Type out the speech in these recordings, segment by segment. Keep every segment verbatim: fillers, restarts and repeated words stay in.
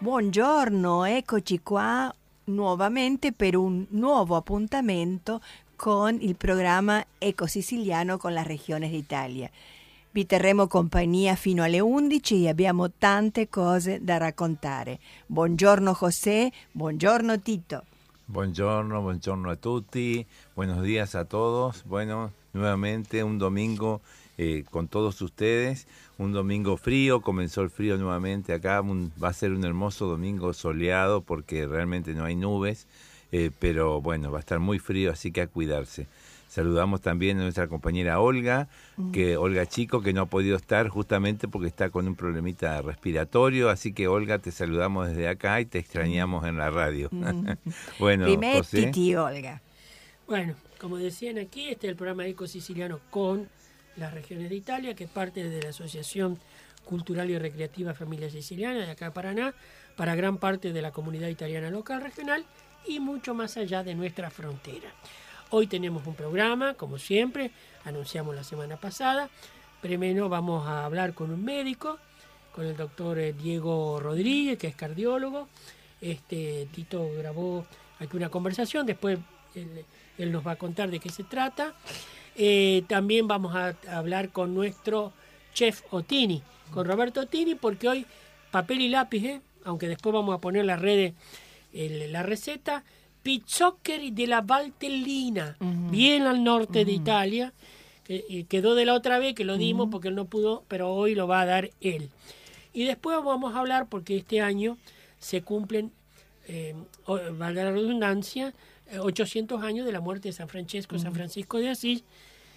Buongiorno, eccoci qua nuovamente per un nuovo appuntamento con il programma Eco Siciliano con las regiones d'Italia. Vi terremo compagnia fino alle undici e abbiamo tante cose da raccontare. Buongiorno José, buongiorno Tito. Buongiorno, buongiorno a tutti, buenos días a todos. Bueno, nuevamente un domingo eh, con todos ustedes, un domingo frío, comenzó el frío nuevamente acá, un, va a ser un hermoso domingo soleado porque realmente no hay nubes, eh, pero bueno, va a estar muy frío, así que a cuidarse. Saludamos también a nuestra compañera Olga, que Olga Chico, que no ha podido estar justamente porque está con un problemita respiratorio, así que Olga, te saludamos desde acá y te extrañamos en la radio. Bueno, José. Titi Olga. Bueno, como decían aquí, este es el programa Eco Siciliano con las regiones de Italia, que es parte de la Asociación Cultural y Recreativa Familia Siciliana de acá de Paraná, para gran parte de la comunidad italiana local, regional y mucho más allá de nuestra frontera. Hoy tenemos un programa, como siempre, anunciamos la semana pasada. Primero vamos a hablar con un médico, con el doctor Diego Rodríguez, que es cardiólogo. Este, Tito grabó aquí una conversación, después él, él nos va a contar de qué se trata. Eh, también vamos a, a hablar con nuestro chef Ottini, con Roberto Ottini, porque hoy papel y lápiz, ¿eh? Aunque después vamos a poner en las redes el, la receta. Pizzoccheri de la Valtellina, uh-huh. bien al norte uh-huh. de Italia, que quedó de la otra vez que lo dimos uh-huh. porque él no pudo, pero hoy lo va a dar él. Y después vamos a hablar, porque este año se cumplen, eh, valga la redundancia, ochocientos años de la muerte de San Francesco, uh-huh. San Francisco de Asís.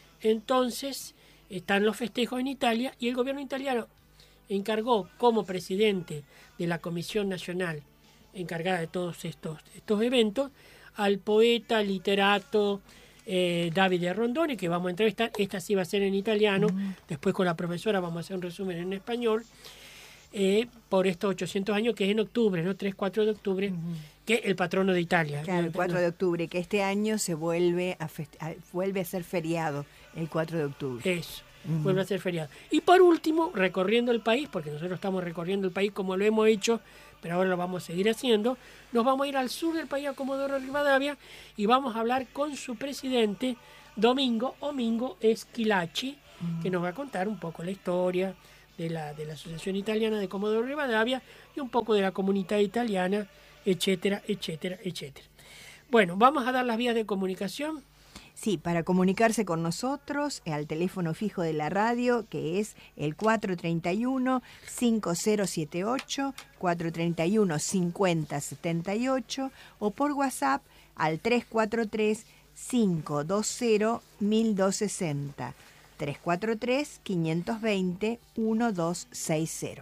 Entonces están los festejos en Italia y el gobierno italiano encargó como presidente de la Comisión Nacional encargada de todos estos, estos eventos, al poeta, literato eh, Davide Rondoni, que vamos a entrevistar. Esta sí va a ser en italiano, uh-huh. después con la profesora vamos a hacer un resumen en español, eh, por estos ochocientos años, que es en octubre, ¿no? tres cuatro de octubre, uh-huh. que es el patrono de Italia. Claro, el cuatro de octubre, que este año se vuelve a, fest- a vuelve a ser feriado, el cuatro de octubre. Eso. Uh-huh. Vuelve a ser feriado. Y por último, recorriendo el país, porque nosotros estamos recorriendo el país como lo hemos hecho, pero ahora lo vamos a seguir haciendo, nos vamos a ir al sur del país, a Comodoro Rivadavia, y vamos a hablar con su presidente, Domingo Omingo Schillaci, uh-huh. que nos va a contar un poco la historia de la, de la Asociación Italiana de Comodoro Rivadavia y un poco de la comunidad italiana, etcétera, etcétera, etcétera. Bueno, vamos a dar las vías de comunicación. Sí, para comunicarse con nosotros al teléfono fijo de la radio, que es el cuatro treinta y uno, cincuenta setenta y ocho, cuatro treinta y uno, cincuenta setenta y ocho, o por WhatsApp al tres cuatro tres, cinco dos cero, uno dos seis cero, tres cuatro tres, cinco dos cero, uno dos seis cero.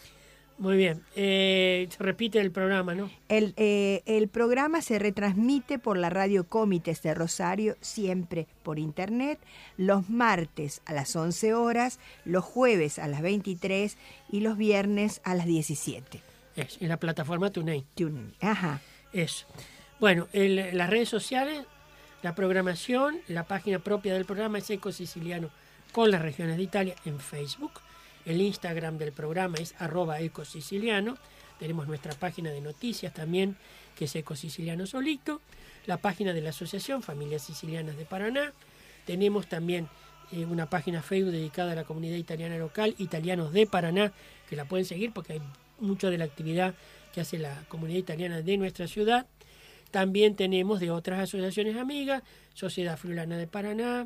Muy bien, eh, se repite el programa, ¿no? El, eh, el programa se retransmite por la radio Comites de Rosario, siempre por internet, los martes a las once horas, los jueves a las veintitrés y los viernes a las diecisiete. Es, en la plataforma TuneIn. TuneIn, ajá. Eso. Bueno, el, las redes sociales, la programación, la página propia del programa es Eco Siciliano con las regiones de Italia en Facebook. El Instagram del programa es arroba ecosiciliano. Tenemos nuestra página de noticias también, que es Eco Siciliano Solito. La página de la Asociación Familias Sicilianas de Paraná. Tenemos también eh, una página Facebook dedicada a la comunidad italiana local, Italianos de Paraná, que la pueden seguir porque hay mucho de la actividad que hace la comunidad italiana de nuestra ciudad. También tenemos de otras asociaciones amigas, Sociedad Friulana de Paraná,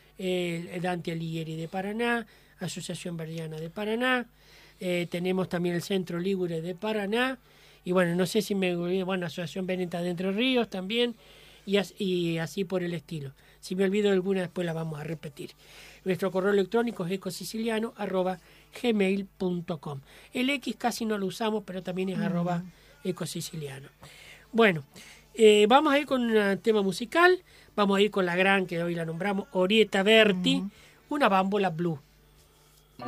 eh, Dante Alighieri de Paraná, Asociación Verdiana de Paraná, eh, tenemos también el Centro Ligure de Paraná, y bueno, no sé si me olvido, bueno, Asociación Veneta de Entre Ríos también, y, as, y así por el estilo. Si me olvido de alguna, después la vamos a repetir. Nuestro correo electrónico es ecosiciliano arroba gmail punto com. El X casi no lo usamos, pero también es uh-huh. arroba ecosiciliano. Bueno, eh, vamos a ir con un tema musical, vamos a ir con la gran, que hoy la nombramos, Orietta Berti, uh-huh. una bambola blues.